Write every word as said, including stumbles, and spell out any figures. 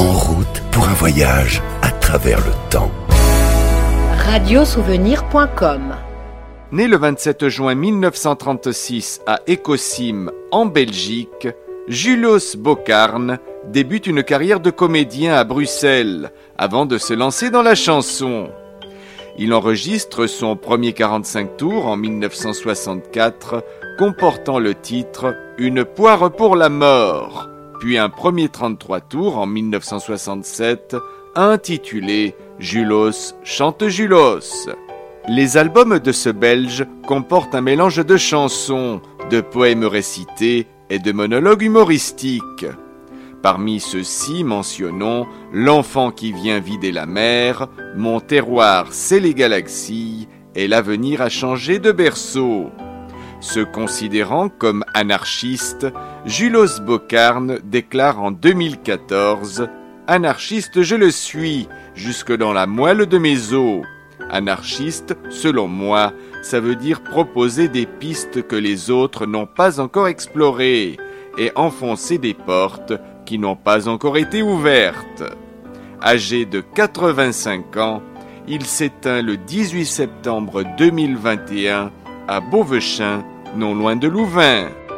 En route pour un voyage à travers le temps. radio souvenir point com. Né le vingt-sept juin mille neuf cent trente-six à Ecocim, en Belgique, Julos Bocarn débute une carrière de comédien à Bruxelles avant de se lancer dans la chanson. Il enregistre son premier quarante-cinq tours en mille neuf cent soixante-quatre, comportant le titre « Une poire pour la mort », puis un premier trente-trois tours en mille neuf cent soixante-sept, intitulé « Julos chante Julos ». Les albums de ce Belge comportent un mélange de chansons, de poèmes récités et de monologues humoristiques. Parmi ceux-ci, mentionnons « L'enfant qui vient vider la mer »,« Mon terroir, c'est les galaxies » et « L'avenir a changé de berceau ». Se considérant comme anarchiste, Julos Bocarn déclare en deux mille quatorze « Anarchiste, je le suis, jusque dans la moelle de mes os ». Anarchiste, selon moi, ça veut dire proposer des pistes que les autres n'ont pas encore explorées et enfoncer des portes qui n'ont pas encore été ouvertes. Âgé de quatre-vingt-cinq ans, il s'éteint le dix-huit septembre deux mille vingt et un à Beauvechain, non loin de Louvain.